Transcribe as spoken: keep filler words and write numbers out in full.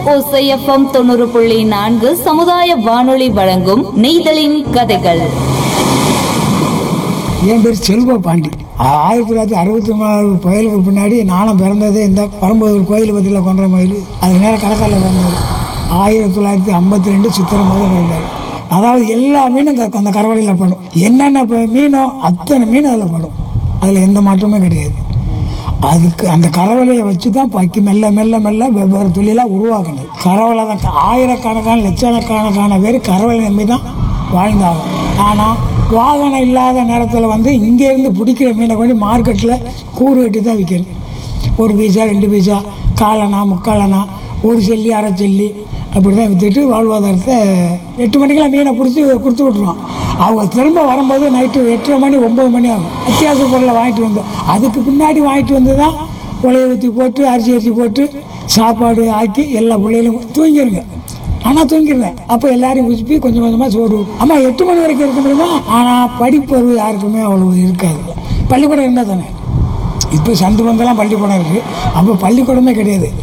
ஓசை எஃப்எம் தொண்ணூறு புள்ளி நான்கு சமுதாய வானொலி வழங்கும் நெய்தலின் கதைகள். என் பேர் செல்வ பாண்டி. ஆயிரத்தி தொள்ளாயிரத்தி அறுபத்தி மூணாவது புயலுக்கு பின்னாடி நானும் பிறந்தது இந்த பரம்பூர் கோயில் பற்றியில் கொன்ற மயில். அது நேரம் கடற்கரையில் பிறந்தது. ஆயிரத்தி தொள்ளாயிரத்தி ஐம்பத்தி ரெண்டு சித்திரை மாதம் பிறந்தார். அதாவது எல்லா மீனும் அந்த அந்த கரவலையில் படும். என்னென்ன மீனோ அத்தனை மீன் அதில் படும். அதில் எந்த மாற்றமும் கிடையாது. அதுக்கு அந்த கரவலையை வச்சு தான் பக்கி மெல்ல மெல்ல மெல்ல வெவ்வேறு தொழிலாக உருவாக்கணும். கரவலை தான் ஆயிரக்கணக்கான லட்சக்கணக்கான பேர் கரவலை நம்பி தான் வாழ்ந்தாகும். ஆனால் வாகனம் இல்லாத நேரத்தில் வந்து இங்கேருந்து பிடிக்கிற மீனை கொண்டு மார்க்கெட்டில் கூறு கட்டி தான் விற்கணும். ஒரு பீஸா ரெண்டு பீஸா காலனா முக்காலனா ஒரு செல்லி அரை செல்லி அப்படி தான் விற்றுட்டு வாழ்வாதாரத்தை எட்டு மணிக்கெல்லாம் மீனை பிடிச்சி கொடுத்து விட்ருவோம். அவங்க திரும்ப வரும்போது நைட்டு எட்டரை மணி ஒம்பது மணி ஆகும். அத்தியாவசிய பொருளை வாங்கிட்டு வந்தோம். அதுக்கு பின்னாடி வாங்கிட்டு வந்து தான் உலையை ஊற்றி போட்டு அரிசி அரிசி போட்டு சாப்பாடு ஆக்கி எல்லா பிள்ளைகளும் தூங்கிடுங்க. ஆனால் தூங்கிடுவேன். அப்போ எல்லாரையும் உசுப்பி கொஞ்சம் கொஞ்சமாக சோறு. ஆமாம், எட்டு மணி வரைக்கும் இருக்க முடியுமா? ஆனால் படிப்பறிவு யாருக்குமே அவ்வளோ இருக்காது. பள்ளிக்கூடம் இருந்தால் தானே. இப்போ சந்து பங்கெல்லாம் பள்ளிக்கூடம் இருக்குது. அப்போ பள்ளிக்கூடமே கிடையாது.